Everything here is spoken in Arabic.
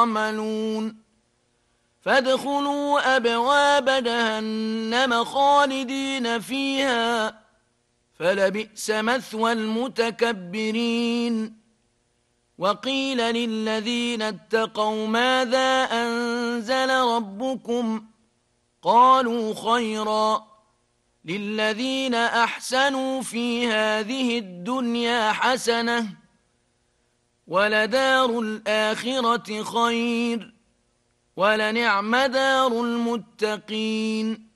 تعملون فادخلوا أبواب جهنم خالدين فيها فلبئس مثوى المتكبرين وقيل للذين اتقوا ماذا أنزل ربكم قالوا خيرا للذين أحسنوا في هذه الدنيا حسنة ولدار الآخرة خير ولنعم دار المتقين